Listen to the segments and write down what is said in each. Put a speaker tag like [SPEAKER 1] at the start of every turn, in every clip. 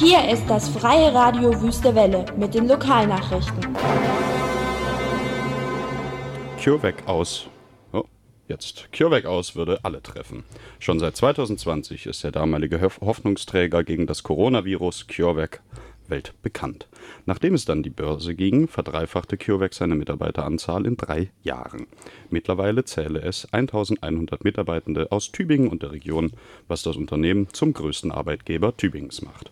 [SPEAKER 1] Hier ist das Freie Radio Wüste Welle mit den Lokalnachrichten.
[SPEAKER 2] CureVac aus. CureVac aus würde alle treffen. Schon seit 2020 ist der damalige Hoffnungsträger gegen das Coronavirus CureVac weltbekannt. Nachdem es dann die Börse ging, verdreifachte CureVac seine Mitarbeiteranzahl in 3 Jahren. Mittlerweile zähle es 1100 Mitarbeitende aus Tübingen und der Region, was das Unternehmen zum größten Arbeitgeber Tübingens macht.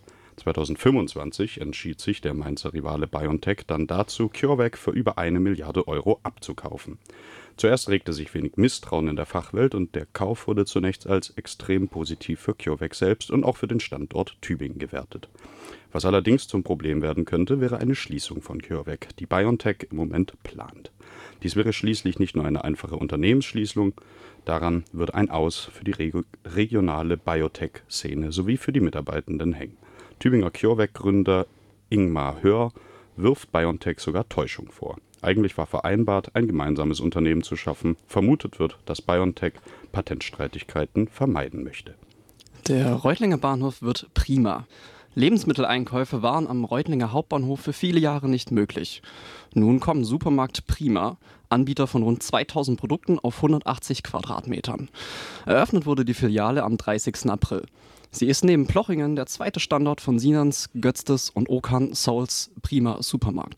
[SPEAKER 2] 2025 entschied sich der Mainzer Rivale BioNTech dann dazu, CureVac für über 1 Milliarde Euro abzukaufen. Zuerst regte sich wenig Misstrauen in der Fachwelt und der Kauf wurde zunächst als extrem positiv für CureVac selbst und auch für den Standort Tübingen gewertet. Was allerdings zum Problem werden könnte, wäre eine Schließung von CureVac, die BioNTech im Moment plant. Dies wäre schließlich nicht nur eine einfache Unternehmensschließung, daran wird ein Aus für die regionale Biotech-Szene sowie für die Mitarbeitenden hängen. Tübinger CureVac-Gründer Ingmar Hör wirft BioNTech sogar Täuschung vor. Eigentlich war vereinbart, ein gemeinsames Unternehmen zu schaffen. Vermutet wird, dass BioNTech Patentstreitigkeiten vermeiden möchte.
[SPEAKER 3] Der Reutlinger Bahnhof wird prima. Lebensmitteleinkäufe waren am Reutlinger Hauptbahnhof für viele Jahre nicht möglich. Nun kommen Supermarkt Prima, Anbieter von rund 2000 Produkten auf 180 Quadratmetern. Eröffnet wurde die Filiale am 30. April. Sie ist neben Plochingen der zweite Standort von Sinans, Götztes und Okan Souls Prima Supermarkt.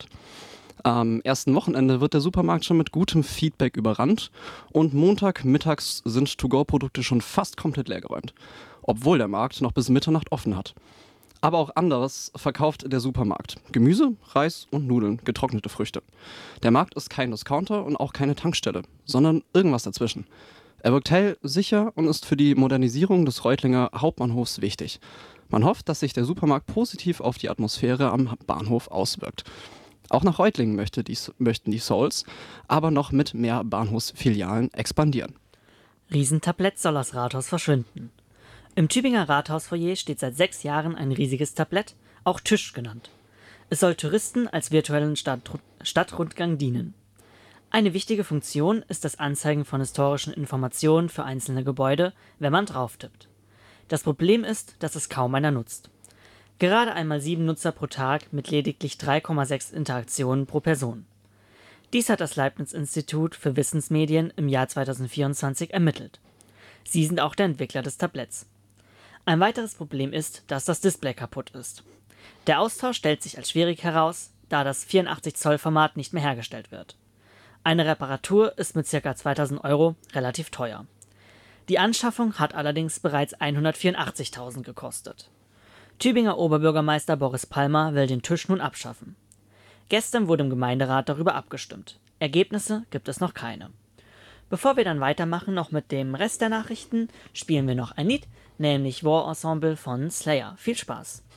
[SPEAKER 3] Am ersten Wochenende wird der Supermarkt schon mit gutem Feedback überrannt und Montagmittags sind To-Go-Produkte schon fast komplett leergeräumt, obwohl der Markt noch bis Mitternacht offen hat. Aber auch anderes verkauft der Supermarkt. Gemüse, Reis und Nudeln, getrocknete Früchte. Der Markt ist kein Discounter und auch keine Tankstelle, sondern irgendwas dazwischen. Er wirkt hell, sicher und ist für die Modernisierung des Reutlinger Hauptbahnhofs wichtig. Man hofft, dass sich der Supermarkt positiv auf die Atmosphäre am Bahnhof auswirkt. Auch nach Reutlingen möchten die Souls aber noch mit mehr Bahnhofsfilialen expandieren.
[SPEAKER 4] Riesentablett soll aus Rathaus verschwinden. Im Tübinger Rathausfoyer steht seit 6 Jahren ein riesiges Tablett, auch Tisch genannt. Es soll Touristen als virtuellen Stadtrundgang dienen. Eine wichtige Funktion ist das Anzeigen von historischen Informationen für einzelne Gebäude, wenn man drauf tippt. Das Problem ist, dass es kaum einer nutzt. Gerade einmal 7 Nutzer pro Tag mit lediglich 3,6 Interaktionen pro Person. Dies hat das Leibniz-Institut für Wissensmedien im Jahr 2024 ermittelt. Sie sind auch der Entwickler des Tabletts. Ein weiteres Problem ist, dass das Display kaputt ist. Der Austausch stellt sich als schwierig heraus, da das 84-Zoll-Format nicht mehr hergestellt wird. Eine Reparatur ist mit ca. 2000 Euro relativ teuer. Die Anschaffung hat allerdings bereits 184.000 gekostet. Tübinger Oberbürgermeister Boris Palmer will den Tisch nun abschaffen. Gestern wurde im Gemeinderat darüber abgestimmt. Ergebnisse gibt es noch keine. Bevor wir dann weitermachen noch mit dem Rest der Nachrichten, spielen wir noch ein Lied, nämlich War Ensemble von Slayer. Viel Spaß!